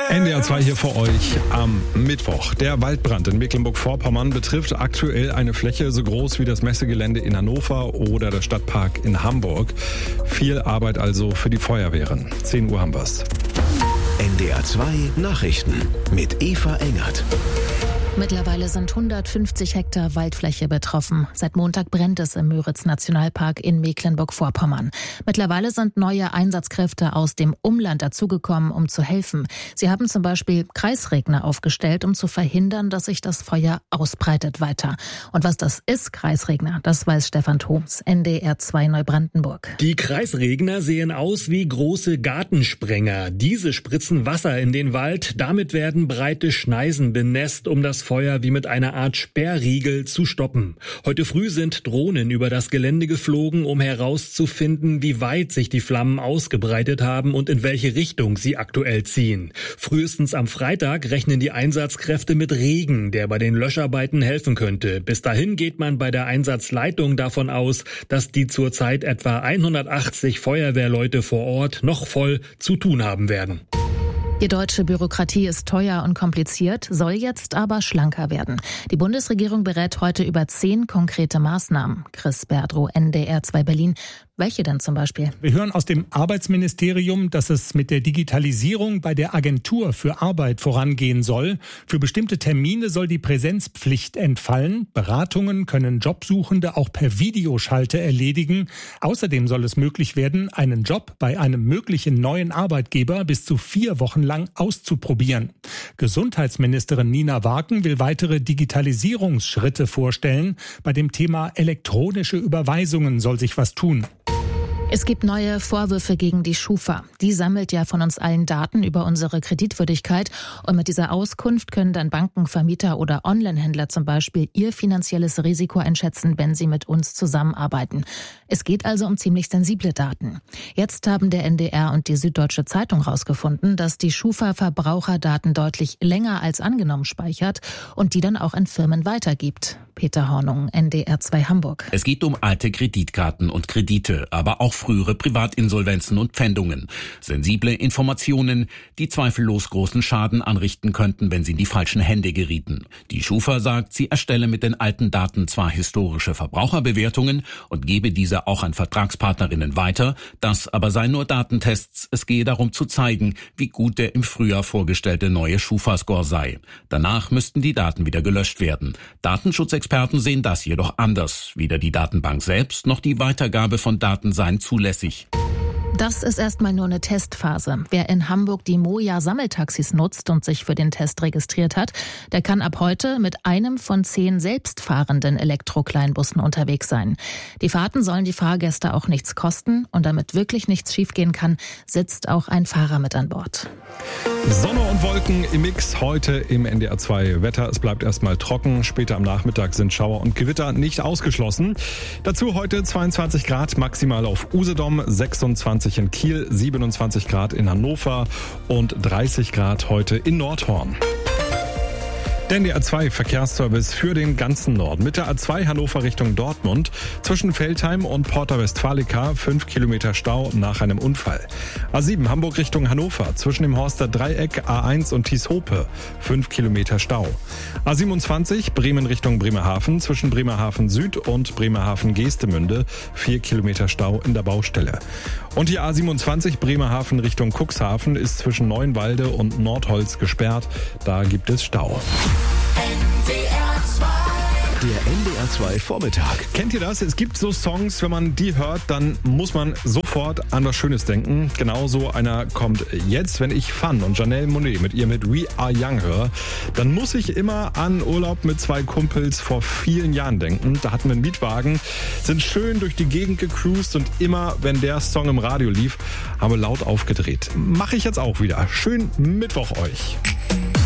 NDR 2 hier für euch am Mittwoch. Der Waldbrand in Mecklenburg-Vorpommern betrifft aktuell eine Fläche so groß wie das Messegelände in Hannover oder der Stadtpark in Hamburg. Viel Arbeit also für die Feuerwehren. 10 Uhr haben wir's. NDR 2 Nachrichten mit Eva Engert. Mittlerweile sind 150 Hektar Waldfläche betroffen. Seit Montag brennt es im Müritz-Nationalpark in Mecklenburg-Vorpommern. Mittlerweile sind neue Einsatzkräfte aus dem Umland dazugekommen, um zu helfen. Sie haben zum Beispiel Kreisregner aufgestellt, um zu verhindern, dass sich das Feuer ausbreitet weiter. Und was das ist, Kreisregner, das weiß Stefan Thoms, NDR 2 Neubrandenburg. Die Kreisregner sehen aus wie große Gartensprenger. Diese spritzen Wasser in den Wald. Damit werden breite Schneisen benässt, um das Feuer wie mit einer Art Sperrriegel zu stoppen. Heute früh sind Drohnen über das Gelände geflogen, um herauszufinden, wie weit sich die Flammen ausgebreitet haben und in welche Richtung sie aktuell ziehen. Frühestens am Freitag rechnen die Einsatzkräfte mit Regen, der bei den Löscharbeiten helfen könnte. Bis dahin geht man bei der Einsatzleitung davon aus, dass die zurzeit etwa 180 Feuerwehrleute vor Ort noch voll zu tun haben werden. Die deutsche Bürokratie ist teuer und kompliziert, soll jetzt aber schlanker werden. Die Bundesregierung berät heute über 10 konkrete Maßnahmen. Chris Berdrow, NDR 2 Berlin. Welche denn zum Beispiel? Wir hören aus dem Arbeitsministerium, dass es mit der Digitalisierung bei der Agentur für Arbeit vorangehen soll. Für bestimmte Termine soll die Präsenzpflicht entfallen. Beratungen können Jobsuchende auch per Videoschalte erledigen. Außerdem soll es möglich werden, einen Job bei einem möglichen neuen Arbeitgeber bis zu 4 Wochen lang auszuprobieren. Gesundheitsministerin Nina Waken will weitere Digitalisierungsschritte vorstellen. Bei dem Thema elektronische Überweisungen soll sich was tun. Es gibt neue Vorwürfe gegen die Schufa. Die sammelt ja von uns allen Daten über unsere Kreditwürdigkeit. Und mit dieser Auskunft können dann Banken, Vermieter oder Onlinehändler zum Beispiel ihr finanzielles Risiko einschätzen, wenn sie mit uns zusammenarbeiten. Es geht also um ziemlich sensible Daten. Jetzt haben der NDR und die Süddeutsche Zeitung herausgefunden, dass die Schufa Verbraucherdaten deutlich länger als angenommen speichert und die dann auch an Firmen weitergibt. Peter Hornung, NDR 2 Hamburg. Es geht um alte Kreditkarten und Kredite, aber auch frühere Privatinsolvenzen und Pfändungen. Sensible Informationen, die zweifellos großen Schaden anrichten könnten, wenn sie in die falschen Hände gerieten. Die Schufa sagt, sie erstelle mit den alten Daten zwar historische Verbraucherbewertungen und gebe diese auch an Vertragspartnerinnen weiter, das aber seien nur Datentests. Es gehe darum zu zeigen, wie gut der im Frühjahr vorgestellte neue Schufa-Score sei. Danach müssten die Daten wieder gelöscht werden. Datenschutzexperten sehen das jedoch anders. Weder die Datenbank selbst noch die Weitergabe von Daten seien zulässig. Das ist erstmal nur eine Testphase. Wer in Hamburg die Moja-Sammeltaxis nutzt und sich für den Test registriert hat, der kann ab heute mit einem von 10 selbstfahrenden Elektrokleinbussen unterwegs sein. Die Fahrten sollen die Fahrgäste auch nichts kosten und damit wirklich nichts schiefgehen kann, sitzt auch ein Fahrer mit an Bord. Sonne und Wolken im Mix heute im NDR 2 Wetter. Es bleibt erstmal trocken. Später am Nachmittag sind Schauer und Gewitter nicht ausgeschlossen. Dazu heute 22 Grad maximal auf Usedom, 26 in Kiel, 27 Grad in Hannover und 30 Grad heute in Nordhorn. Der NDR 2 Verkehrsservice für den ganzen Norden. Mit der A2 Hannover Richtung Dortmund. Zwischen Veltheim und Porta Westfalica 5 Kilometer Stau nach einem Unfall. A7 Hamburg Richtung Hannover. Zwischen dem Horster Dreieck, A1 und Thieshope 5 Kilometer Stau. A27 Bremen Richtung Bremerhaven. Zwischen Bremerhaven Süd und Bremerhaven Geestemünde 4 Kilometer Stau in der Baustelle. Und die A27 Bremerhaven Richtung Cuxhaven ist zwischen Neuenwalde und Nordholz gesperrt. Da gibt es Stau. Der NDR 2 Vormittag. Kennt ihr das? Es gibt so Songs, wenn man die hört, dann muss man sofort an was Schönes denken. Genauso einer kommt jetzt, wenn ich Fun und Janelle Monáe mit ihr mit We Are Young höre. Dann muss ich immer an Urlaub mit 2 Kumpels vor vielen Jahren denken. Da hatten wir einen Mietwagen, sind schön durch die Gegend gecruised und immer, wenn der Song im Radio lief, haben wir laut aufgedreht. Mache ich jetzt auch wieder. Schönen Mittwoch euch.